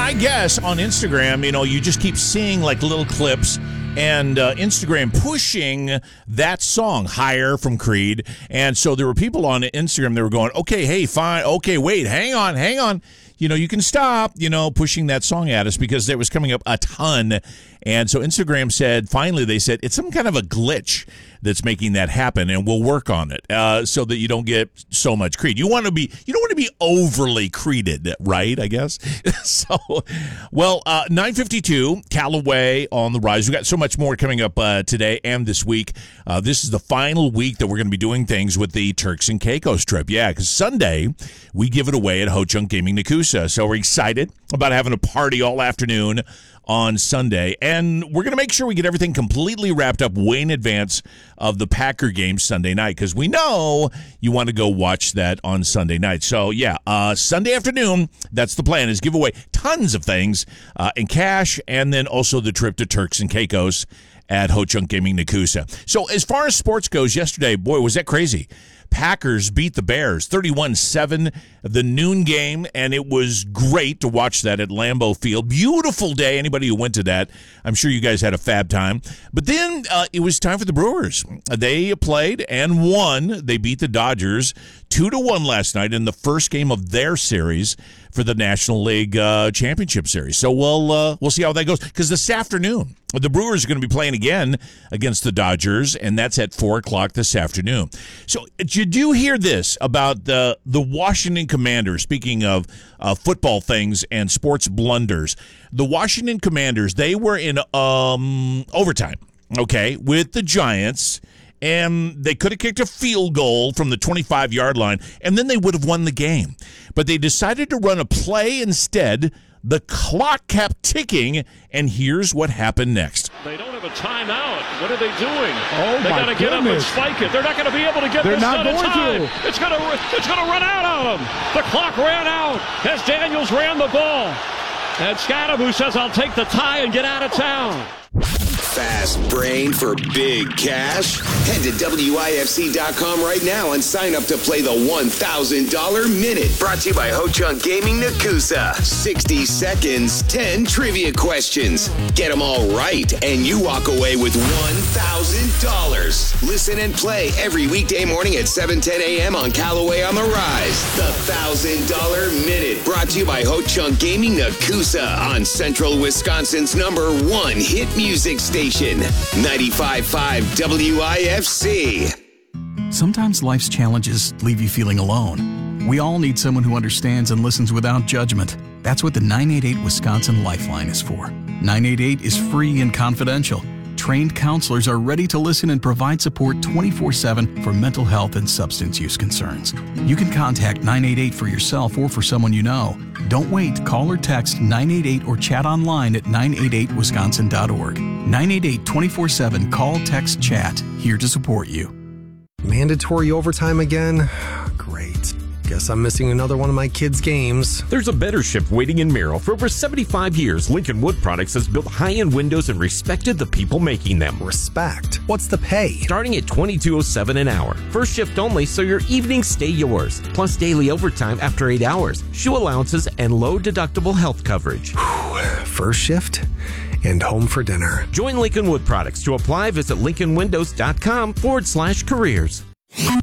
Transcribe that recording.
I guess on Instagram, you just keep seeing like little clips and Instagram pushing that song, Higher from Creed. And so there were people on Instagram that were going, okay, hey, fine. Okay, wait, hang on. You can stop, pushing that song at us because it was coming up a ton. And so Instagram finally they said, it's some kind of a glitch that's making that happen, and we'll work on it so that you don't get so much Creed. You don't want to be overly Creeded, right, I guess? So, 9:52, Callaway on the rise. We got so much more coming up today and this week. This is the final week that we're going to be doing things with the Turks and Caicos trip. Yeah, because Sunday, we give it away at Ho Chunk Gaming Nakusa. So we're excited about having a party all afternoon on Sunday, and we're going to make sure we get everything completely wrapped up way in advance of the Packer game Sunday night, because we know you want to go watch that on Sunday night. So, Sunday afternoon, that's the plan, is give away tons of things in cash, and then also the trip to Turks and Caicos at Ho Chunk Gaming Nakusa. So, as far as sports goes, yesterday, boy, was that crazy. Packers beat the Bears 31-7, the noon game, and it was great to watch that at Lambeau Field. Beautiful day. Anybody who went to that, I'm sure you guys had a fab time. But then it was time for the Brewers. They played and won. They beat the Dodgers 2-1 last night in the first game of their series for the National League Championship Series. So we'll see how that goes, because this afternoon the Brewers are going to be playing again against the Dodgers, and that's at 4 o'clock this afternoon. So did you hear this about the Washington Commanders? Speaking of football things and sports blunders, the Washington Commanders, they were in overtime, okay, with the Giants, and they could have kicked a field goal from the 25-yard line, and then they would have won the game. But they decided to run a play instead. The clock kept ticking, and here's what happened next. They don't have a timeout. What are they doing? Oh, they got to get up and spike it. They're not going to be able to get this done in time. It's going to run out on them. The clock ran out as Daniels ran the ball. And Scadaboo says, I'll take the tie and get out of town. Fast brain for big cash? Head to WIFC.com right now and sign up to play the $1,000 Minute. Brought to you by Ho Chunk Gaming Nakusa. 60 seconds, 10 trivia questions. Get them all right, and you walk away with $1,000. Listen and play every weekday morning at 7:10 a.m. on Callaway on the Rise. The $1,000 Minute. Brought to you by Ho Chunk Gaming Nakusa on Central Wisconsin's #1 hit music station. 95.5 WIFC. Sometimes life's challenges leave you feeling alone. We all need someone who understands and listens without judgment. That's what the 988 Wisconsin Lifeline is for. 988 is free and confidential. Trained counselors are ready to listen and provide support 24/7 for mental health and substance use concerns. You can contact 988 for yourself or for someone you know. Don't wait. Call or text 988 or chat online at 988wisconsin.org. 988 24/7. Call, text, chat. Here to support you. Mandatory overtime again? Great. Guess I'm missing another one of my kids' games. There's a better shift waiting in Merrill. For over 75 years, Lincoln Wood Products has built high-end windows and respected the people making them. Respect? What's the pay? Starting at $22.07 an hour. First shift only, so your evenings stay yours. Plus daily overtime after 8 hours, shoe allowances, and low-deductible health coverage. First shift and home for dinner. Join Lincoln Wood Products. To apply, visit lincolnwindows.com/careers.